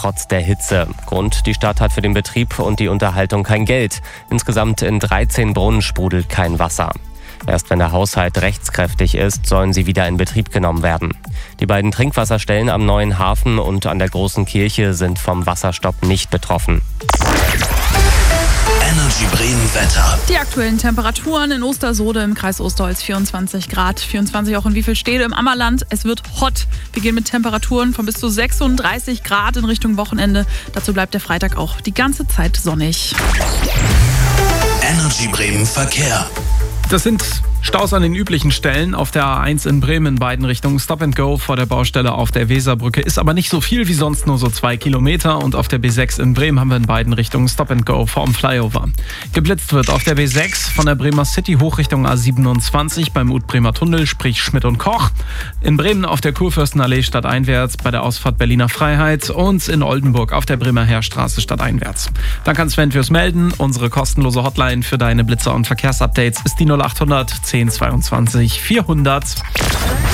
trotz der Hitze. Grund: die Stadt hat für den Betrieb und die Unterhaltung kein Geld. Insgesamt in 13 Brunnen sprudelt kein Wasser. Erst wenn der Haushalt rechtskräftig ist, sollen sie wieder in Betrieb genommen werden. Die beiden Trinkwasserstellen am Neuen Hafen und an der Großen Kirche sind vom Wasserstopp nicht betroffen. Energy Bremen Wetter. Die aktuellen Temperaturen in Ostersoode im Kreis Osterholz 24 Grad, 24 auch in Wiefelstede im Ammerland. Es wird hot. Wir gehen mit Temperaturen von bis zu 36 Grad in Richtung Wochenende. Dazu bleibt der Freitag auch die ganze Zeit sonnig. Energy Bremen Verkehr. Das sind Staus an den üblichen Stellen. Auf der A1 in Bremen in beiden Richtungen Stop and Go vor der Baustelle auf der Weserbrücke. Ist aber nicht so viel wie sonst, nur so 2 Kilometer. Und auf der B6 in Bremen haben wir in beiden Richtungen Stop and Go vorm Flyover. Geblitzt wird auf der B6 von der Bremer City hoch Richtung A27 beim Ut-Bremer Tunnel, sprich Schmidt und Koch. In Bremen auf der Kurfürstenallee stadteinwärts bei der Ausfahrt Berliner Freiheit. Und in Oldenburg auf der Bremer Heerstraße stadteinwärts. Danke an Sven fürs Melden. Unsere kostenlose Hotline für deine Blitzer und Verkehrsupdates ist die 0800 10 22 400.